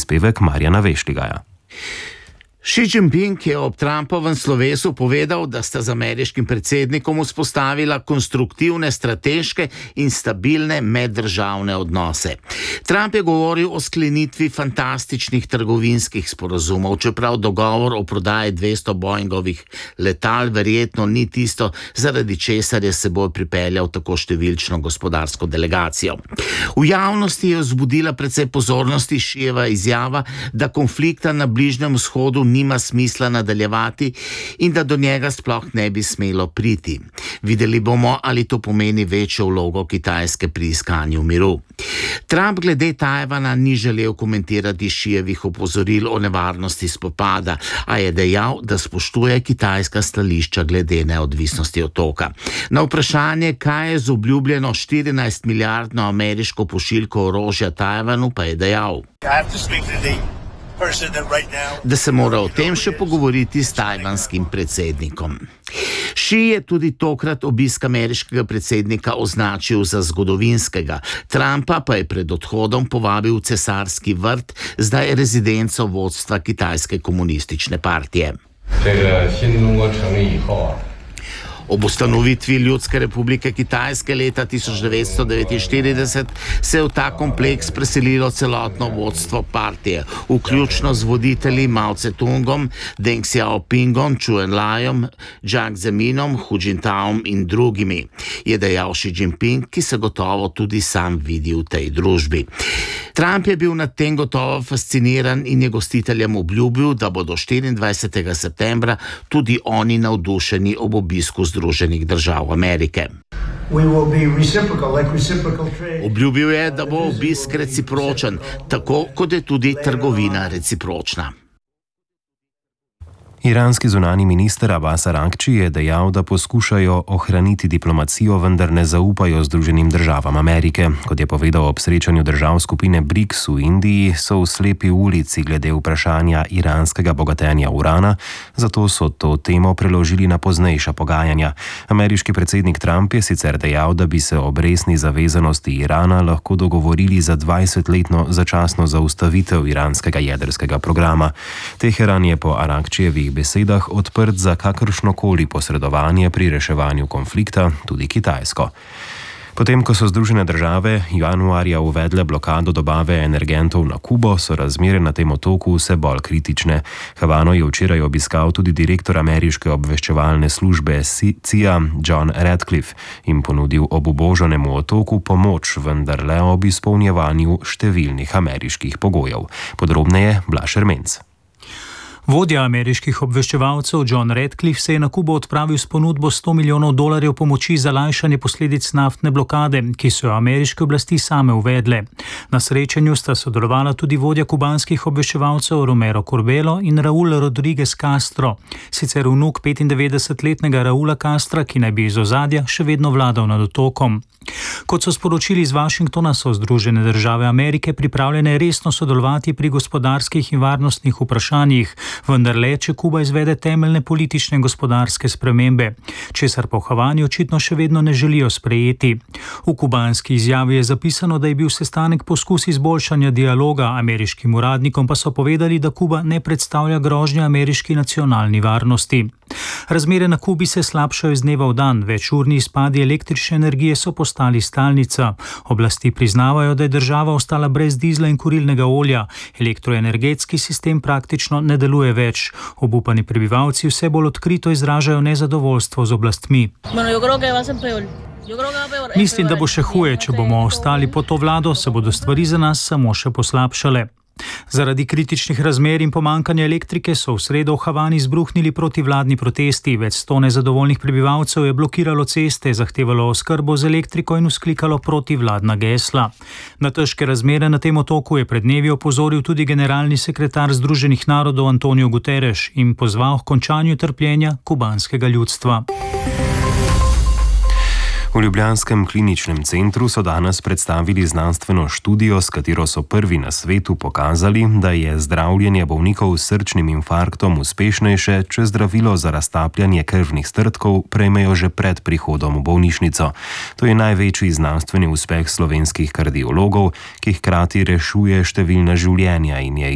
prispevek Marjana Vešligaja. Xi Jinping je ob Trumpovem slovesu povedal, da sta z ameriškim predsednikom vzpostavila konstruktivne, strateške in stabilne meddržavne odnose. Trump je govoril o sklenitvi fantastičnih trgovinskih sporazumov, čeprav dogovor o prodaji 200 Boeingovih letal verjetno ni tisto, zaradi česar je seboj pripeljal tako številčno gospodarsko delegacijo. V javnosti je vzbudila precej pozornosti Xijeva izjava, da konflikta na Bližnjem vzhodu nima smisla nadaljevati in da do njega sploh ne bi smelo priti. Videli bomo, ali to pomeni večjo vlogo Kitajske pri iskanju miru. Trump glede Tajvana ni želel komentirati Xijevih opozoril o nevarnosti spopada, a je dejal, da spoštuje kitajska stališča glede neodvisnosti otoka. Na vprašanje, kaj je z obljubljeno 14 milijardno ameriško pošiljko orožja Tajvanu, pa je dejal, da se mora o tem še pogovoriti s tajvanskim predsednikom. Xi je tudi tokrat obisk ameriškega predsednika označil za zgodovinskega. Trumpa pa je pred odhodom povabil v cesarski vrt, zdaj rezidenco vodstva Kitajske komunistične partije. Ob ustanovitvi Ljudske republike Kitajske leta 1949 se je v ta kompleks preselilo celotno vodstvo partije, vključno z voditelji Mao Tse-tungom, Deng Xiaopingom, Zhou Enlaijem, Jiang Zeminom, Hu Jintaom in drugimi, je dejal Xi Jinping, ki se gotovo tudi sam vidi v tej družbi. Trump je bil nad tem gotovo fasciniran in je gostiteljem obljubil, da bodo 24. septembra tudi oni navdušeni ob obisku Združenih držav Amerike. Obljubil je, da bo obisk recipročen, tako kot je tudi trgovina recipročna. Iranski zunani minister Abbas Araghči je dejal, da poskušajo ohraniti diplomacijo, vendar ne zaupajo Združenim državam Amerike. Kot je povedal ob srečanju držav skupine BRICS v Indiji, so v slepi ulici glede vprašanja iranskega bogatenja urana, zato so to temo preložili na poznejša pogajanja. Ameriški predsednik Trump je sicer dejal, da bi se ob resni zavezanosti Irana lahko dogovorili za 20-letno začasno zaustavitev iranskega jedrskega programa. Teheran je po Araghčijevih besedah odprt za kakršnokoli posredovanje pri reševanju konflikta, tudi Kitajsko. Potem, ko so Združene države januarja uvedle blokado dobave energentov na Kubo, so razmere na tem otoku vse bolj kritične. Havano je včeraj obiskal tudi direktor ameriške obveščevalne službe CIA John Ratcliffe in ponudil obubožanemu otoku pomoč, vendar le ob izpolnjevanju številnih ameriških pogojev. Podrobneje Blaž Ermenc. Vodja ameriških obveščevalcev John Ratcliffe se je na Kubo odpravil s ponudbo $100 milijonov pomoči za lajšanje posledic naftne blokade, ki so jo ameriške oblasti same uvedle. Na srečanju sta sodelovala tudi vodja kubanskih obveščevalcev Romero Corbelo in Raúl Rodríguez Castro, sicer vnuk 95-letnega Raúla Castra, ki naj bi iz ozadja še vedno vladal nad otokom. Kot so sporočili iz Washingtona, so Združene države Amerike pripravljene resno sodelovati pri gospodarskih in varnostnih vprašanjih, vendar le, če Kuba izvede temeljne politične in gospodarske spremembe, česar po Havani očitno še vedno ne želijo sprejeti. V kubanski izjavi je zapisano, da je bil sestanek poskus izboljšanja dialoga, ameriškim uradnikom pa so povedali, da Kuba ne predstavlja grožnje ameriški nacionalni varnosti. Razmere na Kubi se slabšajo iz dneva v dan, večurni izpadi električne energije so postali stalnica. Oblasti priznavajo, da je država ostala brez dizla in kurilnega olja. Elektroenergetski sistem praktično ne deluje več. Obupani prebivalci vse bolj odkrito izražajo nezadovoljstvo z oblastmi. Mislim, da bo še huje, če bomo ostali pod to vlado, se bodo stvari za nas samo še poslabšale. Zaradi kritičnih razmer in pomankanja elektrike so v sredo v Havani izbruhnili protivladni protesti. Več 100 nezadovoljnih prebivalcev je blokiralo ceste, zahtevalo oskrbo z elektriko in vzklikalo protivladna gesla. Na težke razmere na tem otoku je pred dnevi opozoril tudi generalni sekretar Združenih narodov Antonio Guterres in pozval k končanju trpljenja kubanskega ljudstva. V ljubljanskem kliničnem centru so danes predstavili znanstveno študijo, s katero so prvi na svetu pokazali, da je zdravljenje bolnikov s srčnim infarktom uspešnejše, če zdravilo za raztapljanje krvnih strdkov prejmejo že pred prihodom v bolnišnico. To je največji znanstveni uspeh slovenskih kardiologov, ki hkrati rešuje številna življenja in je